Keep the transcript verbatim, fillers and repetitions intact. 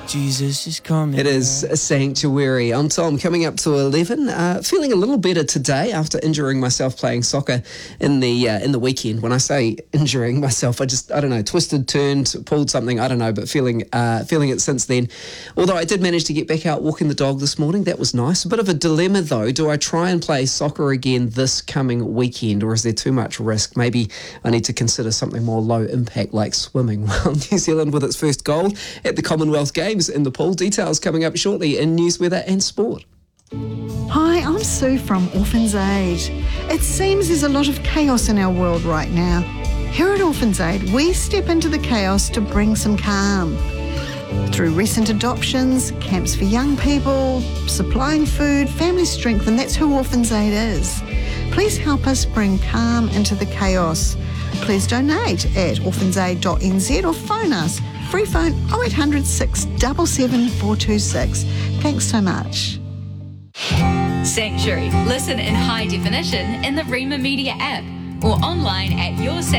Jesus is coming. It is a Sanctuary. I'm Tom, coming up to eleven. Uh, feeling a little better today after injuring myself playing soccer in the uh, in the weekend. When I say injuring myself, I just, I don't know, twisted, turned, pulled something, I don't know, but feeling uh, feeling it since then. Although I did manage to get back out walking the dog this morning. That was nice. A bit of a dilemma though. Do I try and play soccer again this coming weekend, or is there too much risk? Maybe I need to consider something more low impact like swimming. Well, New Zealand with its first goal at the Commonwealth Games in the pool. Details coming up shortly in news, weather and sport. Hi, I'm Sue from Orphans Aid. It seems there's a lot of chaos in our world right now. Here at Orphans Aid, we step into the chaos to bring some calm. Through recent adoptions, camps for young people, supplying food, family strength, and that's who Orphans Aid is. Please help us bring calm into the chaos. Please donate at orphans aid dot n z or phone us. Free phone oh eight hundred, six seven seven, four two six. Thanks so much. Sanctuary. Listen in high definition in the Rima Media app or online at your